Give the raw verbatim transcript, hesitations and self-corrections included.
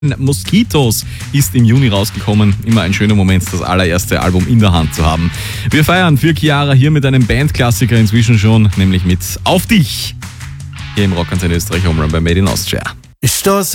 Mosquitos ist im Juni rausgekommen. Immer ein schöner Moment, das allererste Album in der Hand zu haben. Wir feiern für Chiara hier mit einem Bandklassiker inzwischen schon, nämlich mit Auf dich. Hier im Rockantenne Österreich Home Run bei Made in Austria. Ich stoße